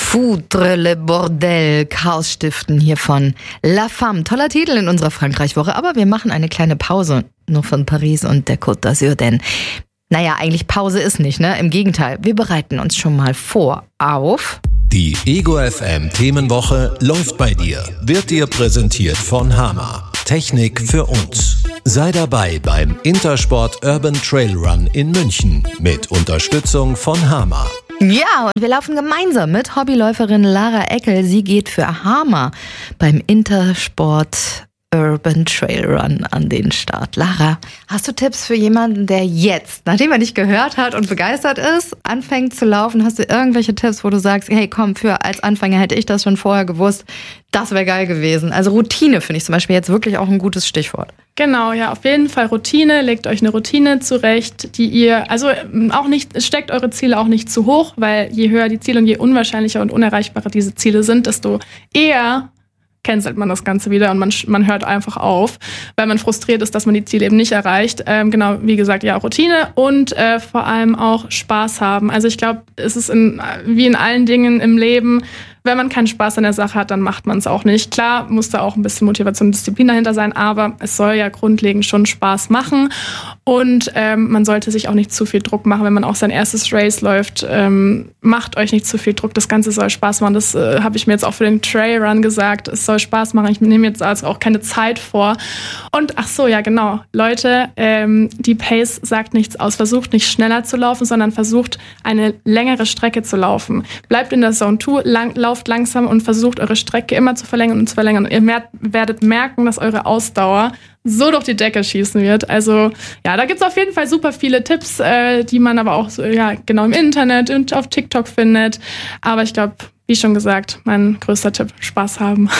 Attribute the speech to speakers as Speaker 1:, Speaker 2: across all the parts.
Speaker 1: Foudre le Bordel, Chaos stiften hier von La Femme. Toller Titel in unserer Frankreich-Woche, aber wir machen eine kleine Pause nur von Paris und der Côte d'Azur, denn naja, eigentlich Pause ist nicht, ne? Im Gegenteil, wir bereiten uns schon mal vor auf...
Speaker 2: Die Ego FM Themenwoche läuft bei dir. Wird dir präsentiert von Hama. Technik für uns. Sei dabei beim Intersport Urban Trail Run in München mit Unterstützung von Hama.
Speaker 1: Ja, und wir laufen gemeinsam mit Hobbyläuferin Lara Eckel. Sie geht für Hama beim Intersport Urban Trail Run an den Start. Lara, hast du Tipps für jemanden, der jetzt, nachdem er dich gehört hat und begeistert ist, anfängt zu laufen? Hast du irgendwelche Tipps, wo du sagst, hey komm, als Anfänger hätte ich das schon vorher gewusst, das wäre geil gewesen. Also Routine finde ich zum Beispiel jetzt wirklich auch ein gutes Stichwort.
Speaker 3: Genau, ja, auf jeden Fall Routine. Legt euch eine Routine zurecht, die ihr, also auch nicht, steckt eure Ziele auch nicht zu hoch, weil je höher die Ziele und je unwahrscheinlicher und unerreichbarer diese Ziele sind, desto eher cancelt man das Ganze wieder und man hört einfach auf, weil man frustriert ist, dass man die Ziele eben nicht erreicht. Genau, wie gesagt, ja, Routine und vor allem auch Spaß haben. Also ich glaube, es ist wie in allen Dingen im Leben, wenn man keinen Spaß an der Sache hat, dann macht man es auch nicht. Klar, muss da auch ein bisschen Motivation und Disziplin dahinter sein, aber es soll ja grundlegend schon Spaß machen und man sollte sich auch nicht zu viel Druck machen, wenn man auch sein erstes Race läuft. Macht euch nicht zu viel Druck, das Ganze soll Spaß machen. Das habe ich mir jetzt auch für den Trailrun gesagt. Es soll Spaß machen, ich nehme jetzt also auch keine Zeit vor. Und ach so, ja genau, Leute, die Pace sagt nichts aus. Versucht nicht schneller zu laufen, sondern versucht eine längere Strecke zu laufen. Bleibt in der Zone 2, lauft langsam und versucht eure Strecke immer zu verlängern und zu verlängern. Und ihr werdet merken, dass eure Ausdauer so durch die Decke schießen wird. Also ja, da gibt es auf jeden Fall super viele Tipps, die man aber auch so, ja, genau im Internet und auf TikTok findet. Aber ich glaube, wie schon gesagt, mein größter Tipp, Spaß haben.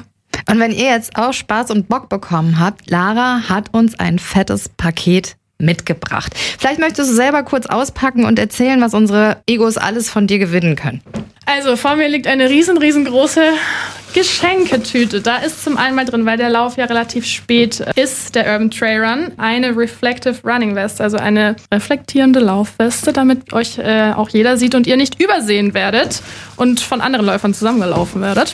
Speaker 1: Und wenn ihr jetzt auch Spaß und Bock bekommen habt, Lara hat uns ein fettes Paket mitgebracht. Vielleicht möchtest du selber kurz auspacken und erzählen, was unsere Egos alles von dir gewinnen können.
Speaker 3: Also vor mir liegt eine riesengroße Geschenketüte. Da ist zum einen mal drin, weil der Lauf ja relativ spät ist, der Urban Trail Run, eine Reflective Running Vest, also eine reflektierende Laufweste, damit euch auch jeder sieht und ihr nicht übersehen werdet und von anderen Läufern zusammengelaufen werdet.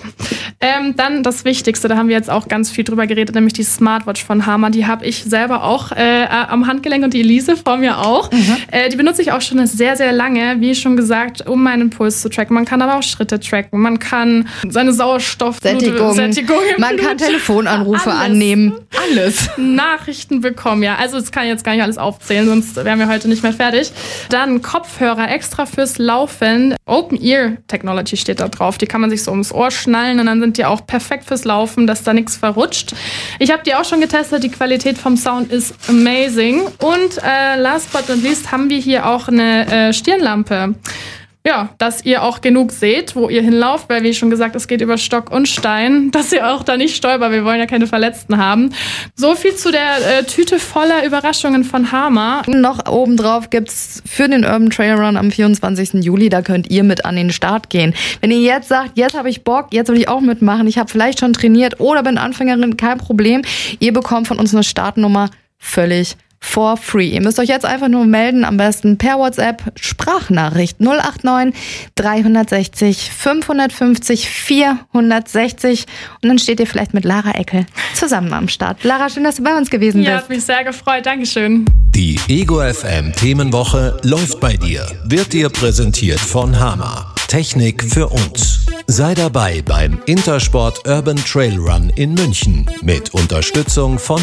Speaker 3: Dann das Wichtigste, da haben wir jetzt auch ganz viel drüber geredet, nämlich die Smartwatch von Hama. Die habe ich selber auch am Handgelenk und die Elise vor mir auch. Die benutze ich auch schon sehr, sehr lange, wie schon gesagt, um meinen Puls zu tracken. Man kann aber auch Schritte tracken, man kann seine Sättigung
Speaker 1: man kann Telefonanrufe annehmen. Alles.
Speaker 3: Nachrichten bekommen, ja. Also das kann ich jetzt gar nicht alles aufzählen, sonst wären wir heute nicht mehr fertig. Dann Kopfhörer extra fürs Laufen. Open Ear Technology steht da drauf. Die kann man sich so ums Ohr schnallen und dann sind die auch perfekt fürs Laufen, dass da nichts verrutscht. Ich habe die auch schon getestet. Die Qualität vom Sound ist amazing. Und last but not least haben wir hier auch eine Stirnlampe. Ja, dass ihr auch genug seht, wo ihr hinlauft, weil wie schon gesagt, es geht über Stock und Stein, dass ihr auch da nicht stolpert, wir wollen ja keine Verletzten haben. So viel zu der Tüte voller Überraschungen von Hama.
Speaker 1: Noch obendrauf gibt's für den Urban Trail Run am 24. Juli, da könnt ihr mit an den Start gehen. Wenn ihr jetzt sagt, jetzt habe ich Bock, jetzt will ich auch mitmachen, ich habe vielleicht schon trainiert oder bin Anfängerin, kein Problem. Ihr bekommt von uns eine Startnummer völlig for free. Ihr müsst euch jetzt einfach nur melden, am besten per WhatsApp, Sprachnachricht 089 360 550 460 und dann steht ihr vielleicht mit Lara Eckel zusammen am Start. Lara, schön, dass du bei uns gewesen bist.
Speaker 3: Ja, hat mich sehr gefreut. Dankeschön.
Speaker 2: Die Ego FM Themenwoche läuft bei dir. Wird dir präsentiert von Hama. Technik für uns. Sei dabei beim Intersport Urban Trail Run in München mit Unterstützung von